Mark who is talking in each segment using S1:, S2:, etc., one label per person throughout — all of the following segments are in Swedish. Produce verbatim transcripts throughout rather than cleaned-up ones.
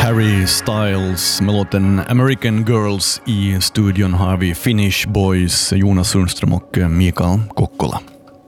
S1: Harry Styles med låten American Girls. I studion har vi Finnish Boys, Jonas Sundström och Mikael Kokkola.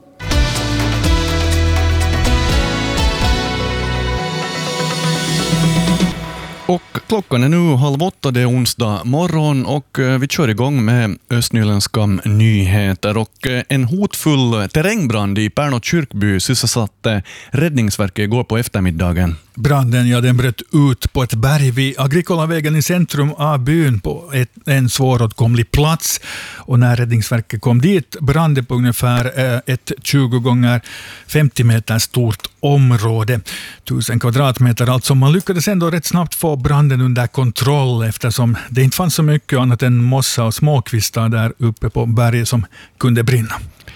S1: Och klockan är nu halv åtta, det är onsdag morgon och vi kör igång med östnyländska nyheter. Och en hotfull terrängbrand i Pärnå kyrkby sysselsatte räddningsverket igår på eftermiddagen.
S2: Branden, ja, den bröt ut på ett berg vid Agricolavägen i centrum av byn på ett, en svåråtkomlig plats. Och när räddningsverket kom dit brann det på ungefär eh, ett tjugo gånger femtio meter stort område. tusen kvadratmeter alltså. Man lyckades ändå rätt snabbt få branden under kontroll eftersom det inte fanns så mycket annat än mossa och småkvistar där uppe på berget som kunde brinna.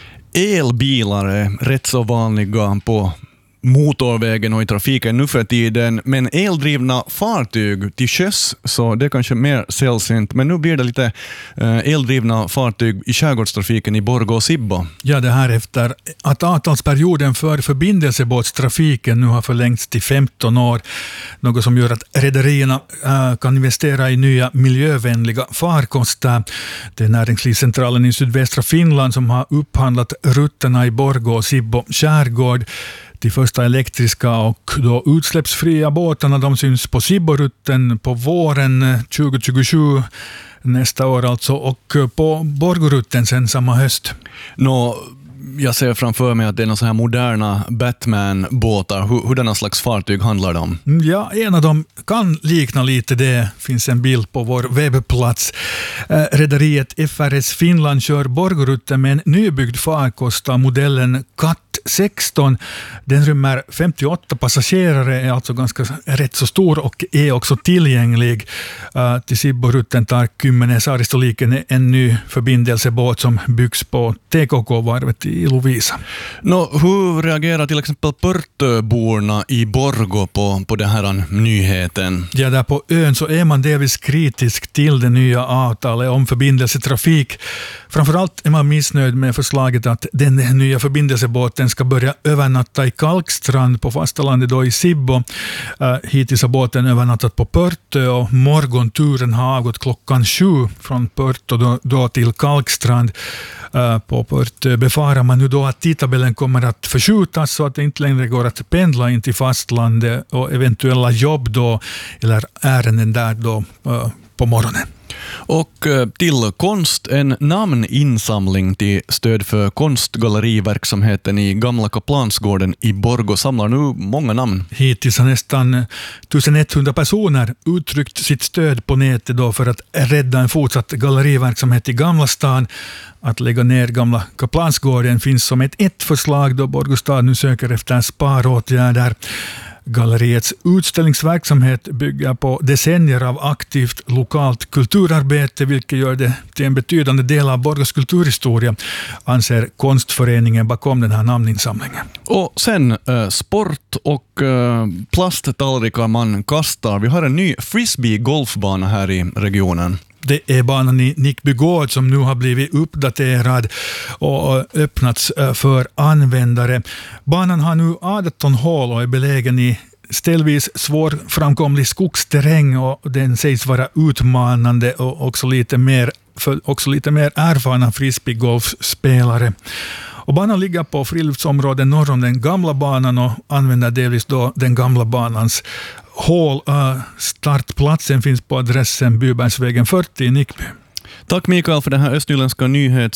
S1: Elbilar är rätt så vanliga på motorvägen och i trafiken nu för tiden, men eldrivna fartyg till sjöss, så det är kanske mer sällsynt. Men nu blir det lite eldrivna fartyg i skärgårdstrafiken i Borgå och Sibbo.
S2: Ja, det här efter att avtalsperioden för förbindelsebåtstrafiken nu har förlängts till femton år. Något som gör att rederierna äh, kan investera i nya miljövänliga farkoster. Det är Näringslivscentralen i sydvästra Finland som har upphandlat rutterna i Borgå och Sibbo skärgård. De första elektriska och då utsläppsfria båtarna, de syns på Sibborutten på våren tjugo tjugosju nästa år alltså, och på Borgorutten sen samma höst.
S1: Nå, jag ser framför mig att det är några så här moderna Batman-båtar. Hur, hurdana slags fartyg handlar det om?
S2: Ja, en av dem kan likna lite det. Finns en bild på vår webbplats. Eh, rederiet F R S Finland kör Borgorutten med en nybyggd farkost av modellen Cat sexton. Den rymmer femtioåtta passagerare, är alltså ganska rätt så stor och är också tillgänglig. Uh, till Sibborutten tar Kymmene Saaristoliiken en ny förbindelsebåt som byggs på T K K-varvet i Lovisa.
S1: Nå, hur reagerar till exempel Pörtöborna i Borgå på, på den här nyheten?
S2: Ja, där på ön så är man delvis kritisk till det nya avtalet om förbindelsetrafik. Framförallt är man missnöjd med förslaget att den nya förbindelsebåten ska börja övernatta i Kalkstrand på fastalandet då i Sibbo. Uh, hittills har båten övernattat på Pörtö och morgonturen har avgått klockan sju från Pörtö då, då till Kalkstrand. Uh, på Pörtö befarar man nu då att tidtabellen kommer att förskjutas så att det inte längre går att pendla in till fastlandet och eventuella jobb då eller ärenden där då uh, på morgonen.
S1: Och till konst, en namninsamling till stöd för konstgalleriverksamheten i Gamla Kaplansgården i Borgå samlar nu många namn.
S2: Hittills har nästan ettusenhundra personer uttryckt sitt stöd på nätet då för att rädda en fortsatt galleriverksamhet i Gamla stan. Att lägga ner Gamla Kaplansgården finns som ett ett förslag då Borgå stad nu söker efter sparåtgärder. Galleriets utställningsverksamhet bygger på decennier av aktivt lokalt kulturarbete, vilket gör det till en betydande del av Borgås kulturhistoria, anser konstföreningen bakom den här namninsamlingen.
S1: Och sen eh, sport och eh, plasttallrikar man kastar. Vi har en ny frisbee-golfbana här i regionen.
S2: Det är banan i Nickbygård som nu har blivit uppdaterad och öppnats för användare. Banan har nu arton hål och är belägen i ställvis svårframkomlig skogsterräng och den sägs vara utmanande och också lite mer, för också lite mer erfarna frisbeegolfspelare. Och banan ligger på friluftsområden norr om den gamla banan och använder delvis då den gamla banans hål. Uh, startplatsen finns på adressen Bybergsvägen fyrtio i Nickby.
S1: Tack Mikael för den här östnyländska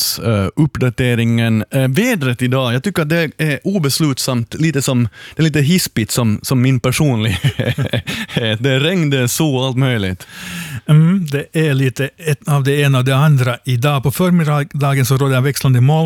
S1: nyhetsuppdateringen. Uh, uh, vädret idag, jag tycker att det är obeslutsamt, lite som, det är lite hispigt som, som min personlighet. Det är regn, det är sol, allt möjligt.
S2: Mm, det är lite ett av det ena och det andra. Idag på förmiddagen så råder växlande moln